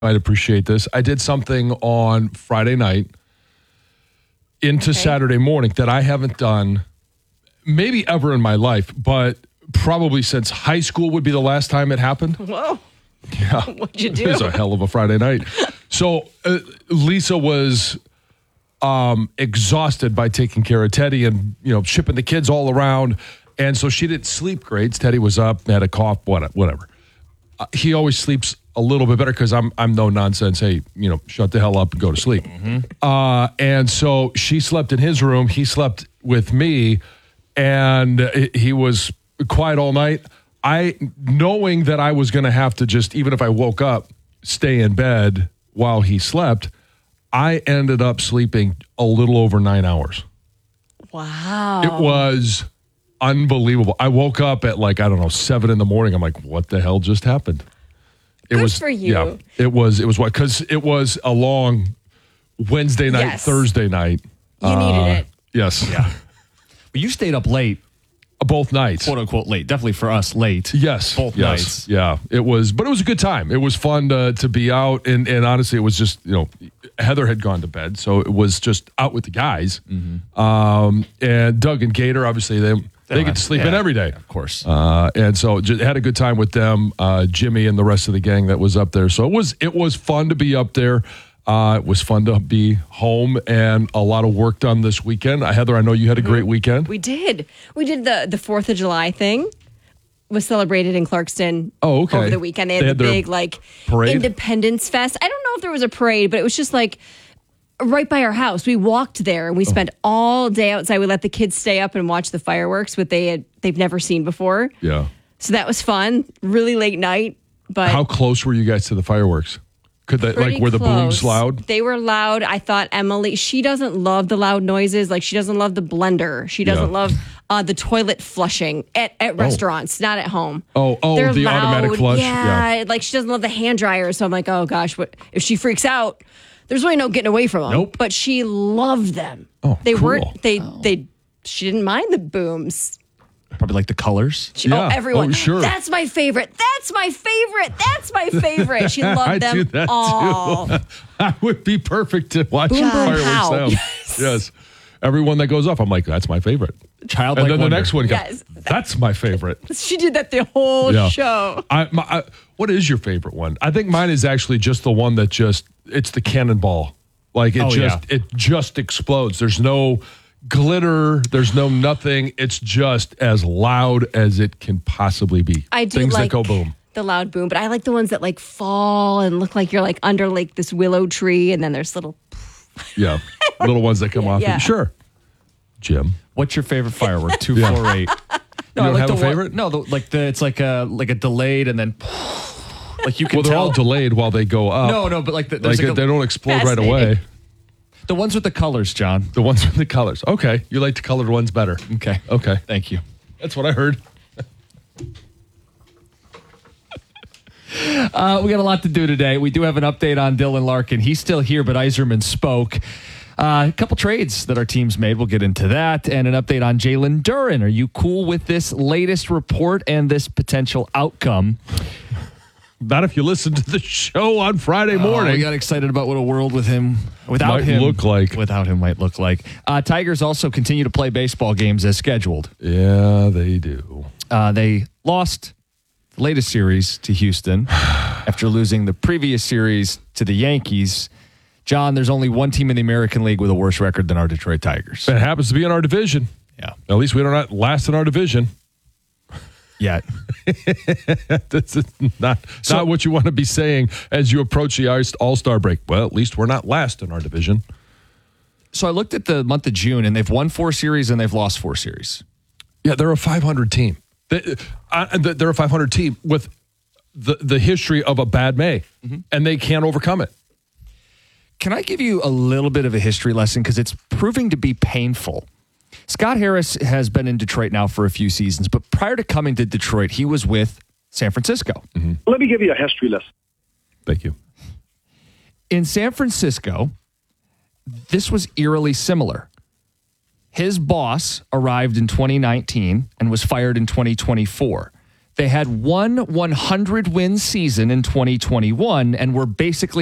I'd appreciate this. I did something on Friday night into Saturday morning that I haven't done maybe ever in my life, but probably since high school would be the last time it happened. Whoa. Yeah. What'd you do? It was a hell of a Friday night. So Lisa was exhausted by taking care of Teddy and, shipping the kids all around. And so she didn't sleep great. Teddy was up, had a cough, whatever. He always sleeps a little bit better because I'm no nonsense. Hey, shut the hell up and go to sleep. Mm-hmm. And so she slept in his room. He slept with me, and he was quiet all night. Knowing that I was going to have to just, even if I woke up, stay in bed while he slept, I ended up sleeping a little over 9 hours. Wow. It was unbelievable. I woke up at 7 in the morning. I'm like, what the hell just happened? Good for you. Yeah, it was what? Because it was a long Wednesday night, Yes. Thursday night. You needed it. Yes. Yeah. Well, you stayed up late, Both nights. quote unquote late. Definitely for us, late. Yes. Both nights. Yeah. It was a good time. It was fun to be out. And honestly, it was just, Heather had gone to bed. So it was just out with the guys. Mm-hmm. And Doug and Gator, obviously, they get to sleep in every day. Of course. And so just had a good time with them, Jimmy and the rest of the gang that was up there. So it was fun to be up there. It was fun to be home and a lot of work done this weekend. Heather, I know you had a great weekend. We did. We did the 4th of July thing. Was celebrated in Clarkston over the weekend. They had the big parade? Independence Fest. I don't know if there was a parade, but it was just right by our house. We walked there and we spent all day outside. We let the kids stay up and watch the fireworks, what they've never seen before. Yeah. So that was fun. Really late night, but How close were you guys to the fireworks? Could they pretty were the booms close. loud? They were loud. I thought Emily, she doesn't love the loud noises. She doesn't love the blender. She doesn't love the toilet flushing at restaurants, not at home. Oh, They're the loud. automatic flush. Yeah, she doesn't love the hand dryer. So I'm like, oh gosh, what if she freaks out? There's really no getting away from them. Nope. But she loved them. Oh, they cool. weren't. She didn't mind the booms. Probably like the colors. Everyone. Oh, sure. That's my favorite. That's my favorite. That's my favorite. She loved them do that all. too. I would be perfect to watch Boom, boom, fireworks pow. now. Yes. Every one that goes off, I'm like, that's my favorite. Childlike And then wonder. the next one goes, Yes. that's my favorite. She did that the whole Yeah. show. What is your favorite one? I think mine is actually just the one that it's the cannonball. It just explodes. There's no glitter. There's no nothing. It's just as loud as it can possibly be. I do Things like that go boom. the loud boom, but I like the ones that fall and look like you're under this willow tree, and then there's little. Yeah. Little ones that come off. Yeah. Sure. Jim. What's your favorite firework? 248. No, You don't I like have the a favorite? No, it's like a delayed and then you can Well, they're tell. all delayed while they go up. No, but there's they don't explode right Fascinating. away. the ones with the colors, John. The ones with the colors. Okay. You like the colored ones better. Okay. Okay. Thank you. That's what I heard. We got a lot to do today. We do have an update on Dylan Larkin. He's still here, but Yzerman spoke. A couple trades that our team's made. We'll get into that. And an update on Jalen Duren. Are you cool with this latest report and this potential outcome? Not if you listen to the show on Friday morning. We got excited about what a world without him look like. Without him might look like. Tigers also continue to play baseball games as scheduled. Yeah, they do. They lost the latest series to Houston after losing the previous series to the Yankees. John, there's only one team in the American League with a worse record than our Detroit Tigers. It happens to be in our division. Yeah. At least we don't not last in our division. Yet. That's not what you want to be saying as you approach the All-Star break. Well, at least we're not last in our division. So I looked at the month of June, and they've won 4 series and they've lost 4 series. Yeah, they're a 500 team. They're a 500 team with the history of a bad May, and they can't overcome it. Can I give you a little bit of a history lesson? Because it's proving to be painful. Scott Harris has been in Detroit now for a few seasons, but prior to coming to Detroit, he was with San Francisco. Mm-hmm. Let me give you a history lesson. Thank you. In San Francisco, this was eerily similar. His boss arrived in 2019 and was fired in 2024. They had one 100-win season in 2021 and were basically